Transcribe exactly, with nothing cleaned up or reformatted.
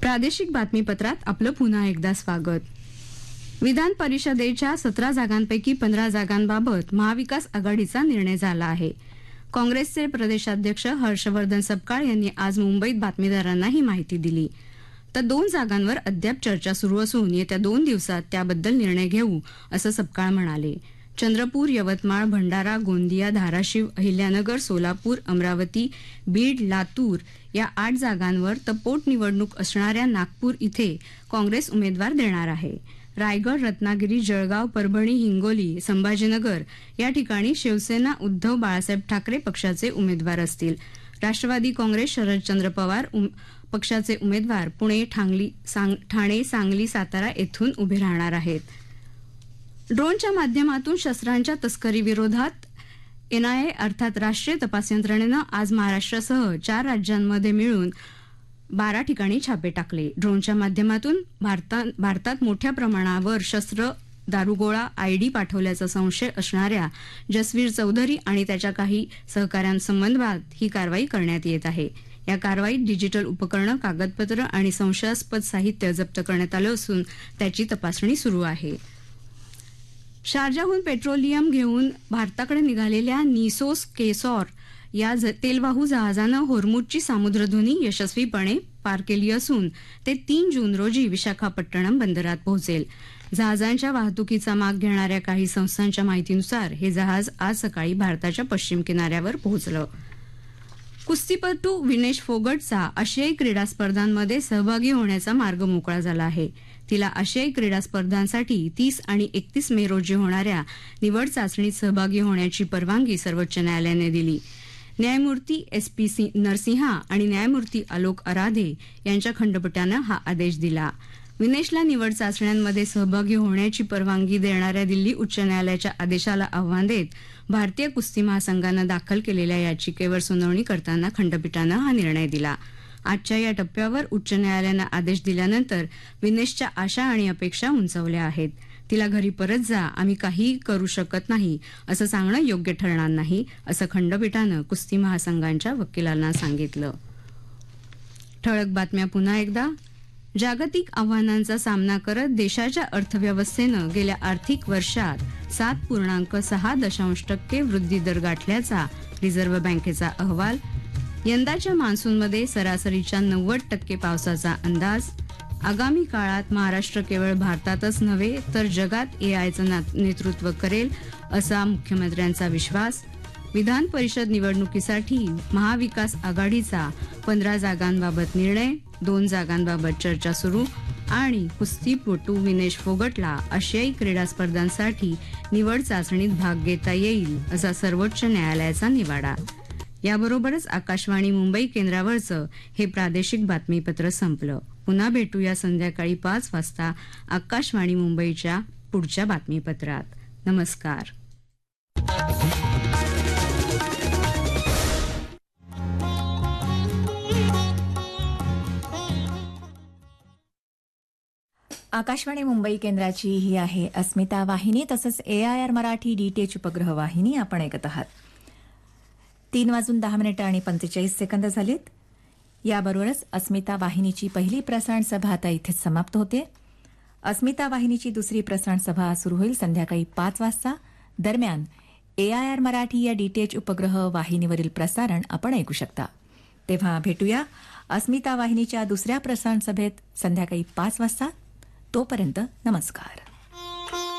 प्रादेशिक बातमीपत्रात आपलं पुन्हा एकदा स्वागत. विधान परिषदेच्या सतरा जागांपैकी पंधरा जागांबाबत महाविकास आघाडीचा निर्णय झाला आहे. काँग्रेसचे प्रदेशाध्यक्ष हर्षवर्धन सपकाळ यांनी आज मुंबईत बातमीदारांना ही माहिती दिली. तर दोन जागांवर अद्याप चर्चा सुरू असून येत्या दोन दिवसात त्याबद्दल निर्णय घेऊ असं सपकाळ म्हणाले. चंद्रपूर, यवतमाळ, भंडारा, गोंदिया, धाराशिव, अहिल्यानगर, सोलापूर, अमरावती, बीड, लातूर या आठ जागांवर तर पोटनिवडणूक असणाऱ्या नागपूर इथे काँग्रेस उमेदवार देणार आहे. रायगड, रत्नागिरी, जळगाव, परभणी, हिंगोली, संभाजीनगर या ठिकाणी शिवसेना उद्धव बाळासाहेब ठाकरे पक्षाचे उमेदवार असतील. राष्ट्रवादी काँग्रेस शरदचंद्र पवार पक्षाचे उमेदवार पुणे, ठांगली, सांग, ठाणे, सांगली, सातारा येथून उभे राहणार आहेत. ड्रोनच्या माध्यमातून शस्त्रांच्या तस्करीविरोधात एनआयए अर्थात राष्ट्रीय तपास यंत्रणेनं आज महाराष्ट्रासह चार राज्यांमध्ये मिळून बारा ठिकाणी छापे टाकले. ड्रोनच्या माध्यमातून भारतात भारतात मोठ्या प्रमाणावर शस्त्र, दारुगोळा, आयडी पाठवल्याचा संशय असणाऱ्या जसवीर चौधरी आणि त्याच्या काही सहकाऱ्यांसंबंधात ही कारवाई करण्यात येत आहे. या कारवाईत डिजिटल उपकरणं, कागदपत्र आणि संशयास्पद साहित्य जप्त करण्यात आलं असून त्याची तपासणी सुरू आहे. शारजाहून पेट्रोलियम घेऊन भारताकडे निघालेल्या निसोस केसॉर या तेलवाहू जहाजानं होर्मुझची सामुद्रधुनी यशस्वीपणे पार केली असून ते तीन जून रोजी विशाखापट्टणम बंदरात पोहोचेल. जहाजांच्या वाहतुकीचा माग घेणाऱ्या काही संस्थांच्या माहितीनुसार हे जहाज आज सकाळी भारताच्या पश्चिम किनाऱ्यावर पोहोचलं. कुस्तीपटू विनेश फोगटचा आशियाई क्रीडा स्पर्धांमध्ये सहभागी होण्याचा मार्ग मोकळा झाला आहे. तिला आशियाई क्रीडा स्पर्धांसाठी तीस आणि एकतीस मे रोजी होणाऱ्या निवड चाचणीत सहभागी होण्याची परवानगी सर्वोच्च न्यायालयाने दिली. न्यायमूर्ती एस पी नरसिंहा आणि न्यायमूर्ती आलोक आराधे यांच्या खंडपीठानं हा आदेश दिला. विनेशला निवड चाचण्यांमध्ये सहभागी होण्याची परवानगी देणाऱ्या दिल्ली उच्च न्यायालयाच्या आदेशाला आव्हान देत भारतीय कुस्ती महासंघानं दाखल केलेल्या याचिकेवर सुनावणी करताना खंडपीठानं हा निर्णय दिला. आजच्या या टप्प्यावर उच्च न्यायालयानं आदेश दिल्यानंतर विनेशच्या आशा आणि अपेक्षा उंचावल्या आहेत. तिला घरी परत जा, आम्ही काहीही करू शकत नाही असं सांगणं योग्य ठरणार नाही असं खंडपीठानं कुस्ती महासंघांच्या वकिलांना सांगितलं. ठळक बातम्या पुन्हा एकदा. जागतिक आव्हानांचा सामना करत देशाच्या अर्थव्यवस्थेनं गेल्या आर्थिक वर्षात सात पूर्णांक सहा दशांश टक्के वृद्धी दर गाठल्याचा रिझर्व्ह बँकेचा अहवाल. यंदाच्या मान्सूनमध्ये सरासरीच्या नव्वद टक्के पावसाचा अंदाज. आगामी काळात महाराष्ट्र केवळ भारतातच नव्हे तर जगात एआयचं नेतृत्व करेल असा मुख्यमंत्र्यांचा विश्वास. विधान परिषद निवडणुकीसाठी महाविकास आघाडीचा पंधरा जागांबाबत निर्णय, दोन जागांबाबत चर्चा सुरू. आणि कुस्तीपटू विनेश फोगटला आशियाई क्रीडा स्पर्धांसाठी निवड चाचणीत भाग घेता येईल असा सर्वोच्च न्यायालयाचा निवाडा. याबरोबरच आकाशवाणी मुंबई केंद्रावरचं हे प्रादेशिक बातमीपत्र संपलं. पुन्हा भेटूया संध्याकाळी पाच वाजता आकाशवाणी मुंबईच्या पुढच्या बातमीपत्रात. नमस्कार. आकाशवाणी मुंबई केंद्राची ही आहे अस्मिता वाहिनी, तसंच ए आय आर मराठी डीटीएच उपग्रह वाहिनी आपण ऐकत आहात. तीन वाजून दहा मिनिटं आणि पंचेचाळीस सेकंद झालीत. याबरोबरच अस्मिता वाहिनीची पहिली प्रसारण सभा आता इथेच समाप्त होते. अस्मिता वाहिनीची दुसरी प्रसारण सभा सुरू होईल संध्याकाळी पाच वाजता. दरम्यान ए आय आर मराठी या डीटीएच उपग्रह वाहिनीवरील प्रसारण आपण ऐकू शकता. तेव्हा भेटूया अस्मिता वाहिनीच्या दुसऱ्या प्रसारण सभेत संध्याकाळी पाच वाजता. तोपर्यंत नमस्कार.